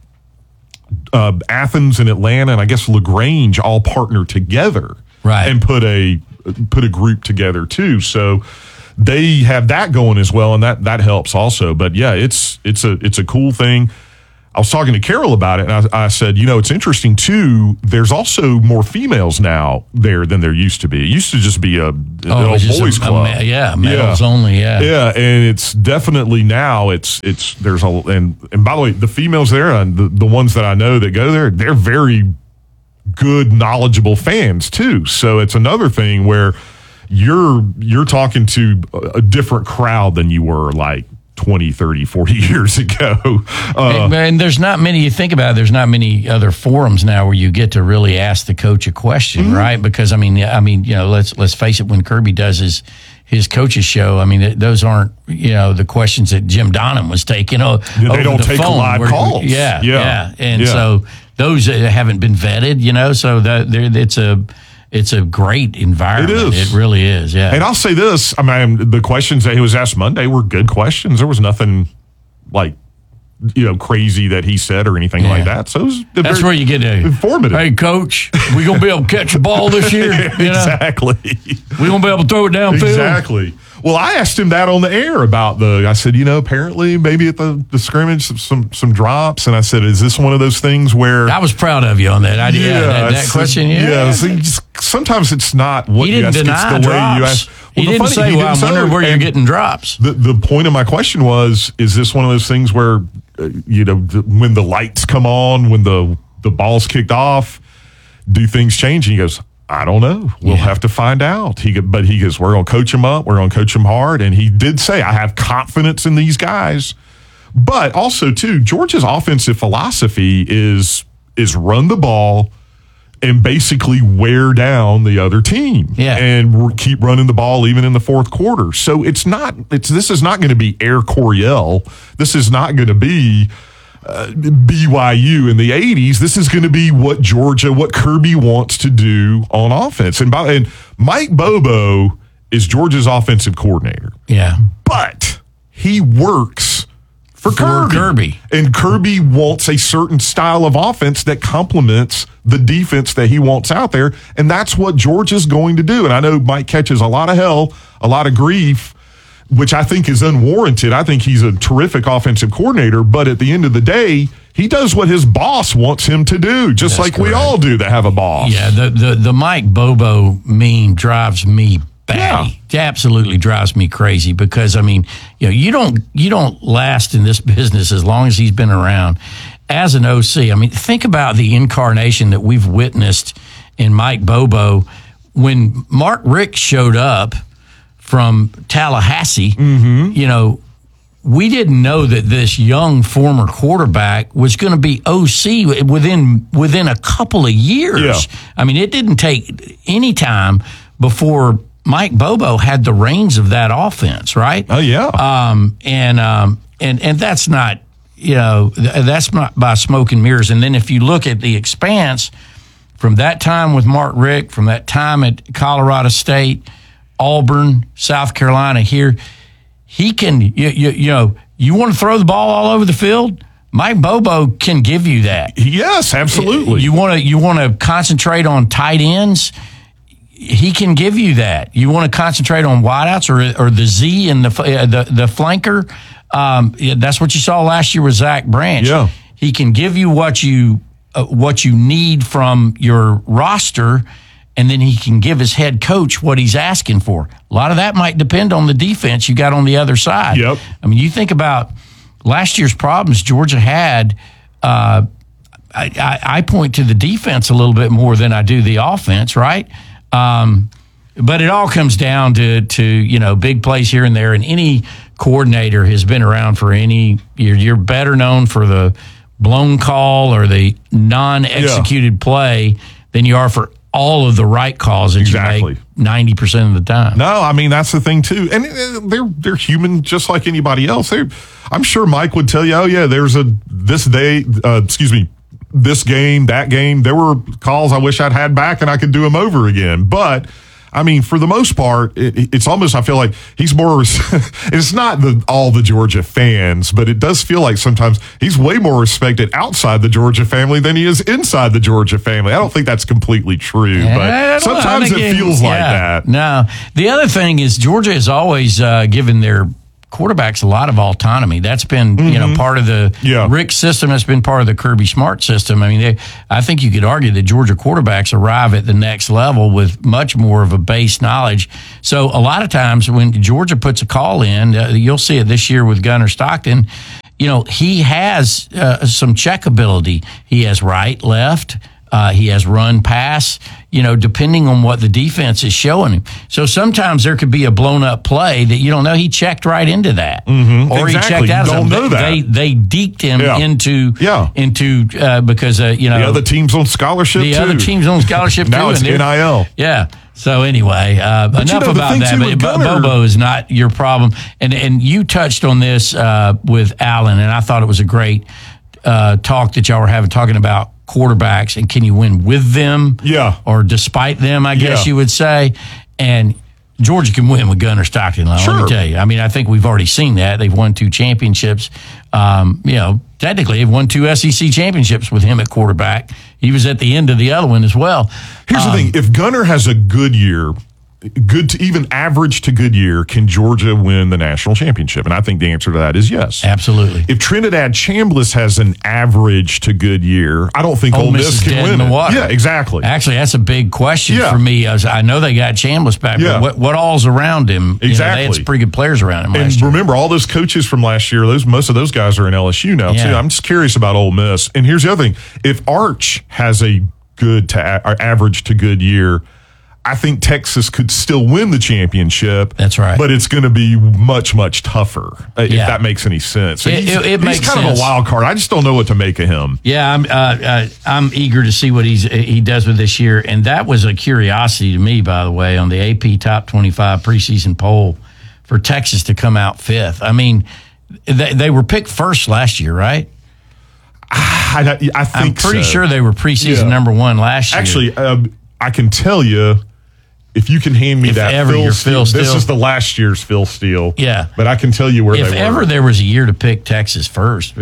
Athens and Atlanta and I guess LaGrange all partner together and put a group together too. So they have that going as well, and that helps also. But yeah, it's a cool thing. I was talking to Carol about it, and I said, you know, it's interesting, too. There's also more females now there than there used to be. It used to just be an old boys club. Males only, Yeah, and it's definitely now, there's and by the way, the females there, and the ones that I know that go there, they're very good, knowledgeable fans, too. So it's another thing where you're talking to a different crowd than you were, like, 20, 30, 40 years ago. And there's not many, you think about it, there's not many other forums now where you get to really ask the coach a question, right? Because, I mean, you know, let's face it, when Kirby does his coach's show, I mean, those aren't, you know, the questions that Jim Donnan was taking over they don't take phone live calls. And so those haven't been vetted, you know, so it's a great environment. It really is, yeah. And I'll say this, I mean, the questions that he was asked Monday were good questions. There was nothing like, you know, crazy that he said or anything like that. So that's where you get informative. Hey, coach, we going to be able to catch a ball this year? Exactly. We going to be able to throw it downfield? Exactly. Well, I asked him that on the air about I said, you know, apparently maybe at the scrimmage, some drops. And I said, is this one of those things where... I was proud of you on that idea. That question, sometimes it's not what you ask, it's the drops. Way you ask. He didn't say, well, I'm wondering where you're getting drops. The point of my question was, is this one of those things where, you know, when the lights come on, when the ball's kicked off, do things change? And he goes, I don't know. We'll have to find out. But he goes, we're going to coach him up. We're going to coach him hard. And he did say, I have confidence in these guys. But also, too, Georgia's offensive philosophy is run the ball and basically wear down the other team and keep running the ball even in the fourth quarter. So this is not going to be Air Coryell. This is not going to be BYU in the 80s. This is going to be what Kirby wants to do on offense. And Mike Bobo is Georgia's offensive coordinator. Yeah. But he works for Kirby. And Kirby wants a certain style of offense that complements the defense that he wants out there. And that's what Georgia's going to do. And I know Mike catches a lot of hell, a lot of grief, which I think is unwarranted. I think he's a terrific offensive coordinator, but at the end of the day, he does what his boss wants him to do, just like we all do that have a boss. Yeah, the Mike Bobo meme drives me batty. It absolutely drives me crazy because, I mean, you know, you don't last in this business as long as he's been around. As an OC, I mean, think about the incarnation that we've witnessed in Mike Bobo. When Mark Richt showed up from Tallahassee, you know, we didn't know that this young former quarterback was going to be OC within a couple of years. Yeah. I mean, it didn't take any time before Mike Bobo had the reins of that offense, right? Oh yeah. And that's not, you know, that's not by smoke and mirrors. And then if you look at the expanse from that time with Mark Richt, from that time at Colorado State, Auburn, South Carolina here, he can, you know, you want to throw the ball all over the field? Mike Bobo can give you that. Yes, absolutely. You want to concentrate on tight ends? He can give you that. You want to concentrate on wideouts or the Z and the flanker? That's what you saw last year with Zach Branch. Yeah. He can give you what you need from your roster, and then he can give his head coach what he's asking for. A lot of that might depend on the defense you got on the other side. Yep. I mean, you think about last year's problems Georgia had. I point to the defense a little bit more than I do the offense, right? But it all comes down to you know, big plays here and there, and any coordinator has been around for you're better known for the blown call or the non-executed play than you are for all of the right calls that you make 90% of the time. No, I mean, that's the thing too. And they're human just like anybody else. I'm sure Mike would tell you, oh yeah, there's this game, that game, there were calls I wish I'd had back and I could do them over again. But I mean, for the most part, it's almost, I feel like he's more, it's not all the Georgia fans, but it does feel like sometimes he's way more respected outside the Georgia family than he is inside the Georgia family. I don't think that's completely true, but sometimes it feels like that. No. The other thing is Georgia has always given their quarterbacks a lot of autonomy. That's been, part of the Rick system. That's been part of the Kirby Smart system. I mean, I think you could argue that Georgia quarterbacks arrive at the next level with much more of a base knowledge. So a lot of times when Georgia puts a call in, you'll see it this year with Gunnar Stockton. He has some check ability. He has right, left. He has run, pass, depending on what the defense is showing him. So sometimes there could be a blown up play that you don't know. He checked right into that. Mm-hmm. Or exactly. he checked out. You don't know that. They deked him into because, the other team's on scholarship The other team's on scholarship too. Now it's NIL. Yeah. So anyway, enough about that. But Bobo is not your problem. And you touched on this with Alan, and I thought it was a great talk that y'all were having, talking about quarterbacks and can you win with them or despite them, I guess you would say. And Georgia can win with Gunnar Stockton. Let me tell you. I mean, I think we've already seen that. They've won 2 championships. Technically they've won 2 SEC championships with him at quarterback. He was at the end of the other one as well. Here's the thing. If Gunnar has a good year, good to even average to good year, can Georgia win the national championship? And I think the answer to that is yes. Absolutely. If Trinidad Chambliss has an average to good year, I don't think Ole Miss can win it. Yeah, exactly. Actually, that's a big question for me. I know they got Chambliss back, but what all's around him? Exactly. They had some pretty good players around him last year. year. Remember, all those coaches from last year, most of those guys are in LSU now, too. I'm just curious about Ole Miss. And here's the other thing. If Arch has a good to average to good year, I think Texas could still win the championship. That's right. But it's going to be much, much tougher, if that makes any sense. So he's makes kind sense. of a wild card. I just don't know what to make of him. Yeah, I'm eager to see what he does with this year. And that was a curiosity to me, by the way, on the AP Top 25 preseason poll for Texas to come out 5th. I mean, they were picked first last year, right? I think I'm pretty sure they were preseason number 1 last year. Actually, I can tell you, if you can hand me that Phil Steele, this is the last year's Phil Steele. Yeah. But I can tell you where they were. If ever there was a year to pick Texas first,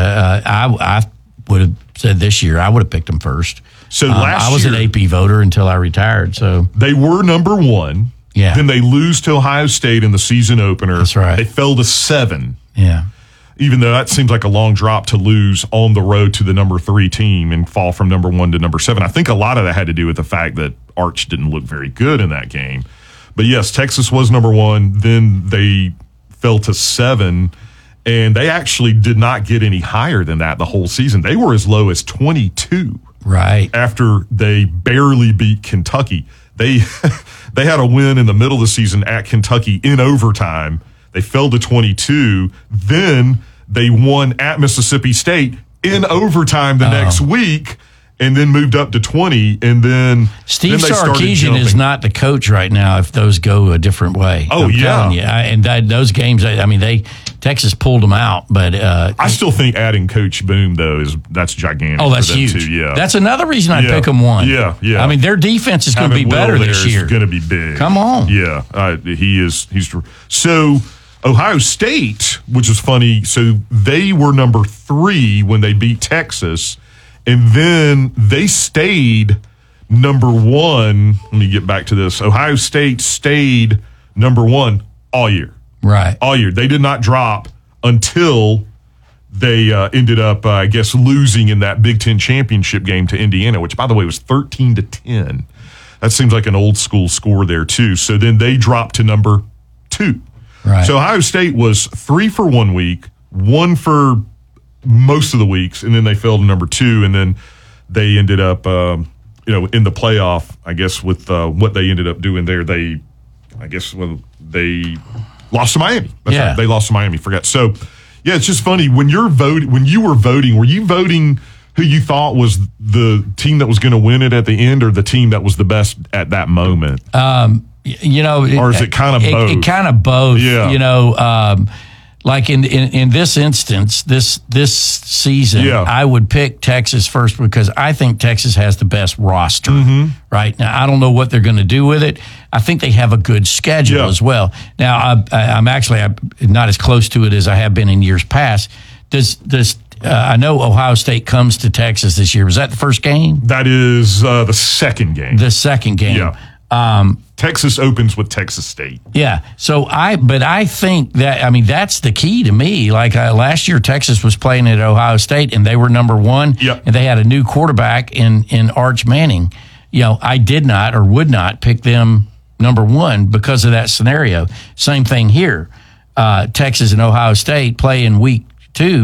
I would have said this year I would have picked them first. So last year, I was an AP voter until I retired. So they were number 1. Yeah. Then they lose to Ohio State in the season opener. That's right. They fell to 7. Yeah. Even though that seems like a long drop to lose on the road to the number 3 team and fall from number 1 to number 7. I think a lot of that had to do with the fact that Arch didn't look very good in that game. But yes, Texas was number 1. Then they fell to 7, and they actually did not get any higher than that the whole season. They were as low as 22. Right. After they barely beat Kentucky. They had a win in the middle of the season at Kentucky in overtime. They fell to 22. Then they won at Mississippi State in overtime the next week, and then moved up to 20. And then Steve Sarkisian is not the coach right now. If those go a different way, I'm telling you. Those games, Texas pulled them out. But I still think adding Coach Boone though that's gigantic. Oh, that's for them huge. Too. Yeah, that's another reason I'd pick them 1. Yeah. I mean, their defense is going to be better this year. Going to be big. Come on. Yeah, he is. He's so. Ohio State, which is funny, so they were number 3 when they beat Texas, and then they stayed number 1. Let me get back to this. Ohio State stayed number 1 all year. Right. All year. They did not drop until they ended up, I guess, losing in that Big Ten championship game to Indiana, which, by the way, was 13-10. That seems like an old school score there, too. So then they dropped to number 2. Right. So Ohio State was 3 for 1 week, 1 for most of the weeks, and then they fell to number 2, and then they ended up, in the playoff. I guess with what they ended up doing there, they lost to Miami. That's right. They lost to Miami. Forgot. So, yeah, it's just funny when you're voting. When you were voting, were you voting who you thought was the team that was going to win it at the end, or the team that was the best at that moment? Or is it kind of both? It kind of both. Yeah. Like in this instance, this season, I would pick Texas first because I think Texas has the best roster. Right now, I don't know what they're going to do with it. I think they have a good schedule as well. Now, I'm not as close to it as I have been in years past. I know Ohio State comes to Texas this year. Was that the first game? That is the second game. The second game. Yeah. Texas opens with Texas State. Yeah. So I think that, that's the key to me. Like last year, Texas was playing at Ohio State and they were number one. Yep. And they had a new quarterback in Arch Manning. I did not or would not pick them number one because of that scenario. Same thing here. Texas and Ohio State play in week 2.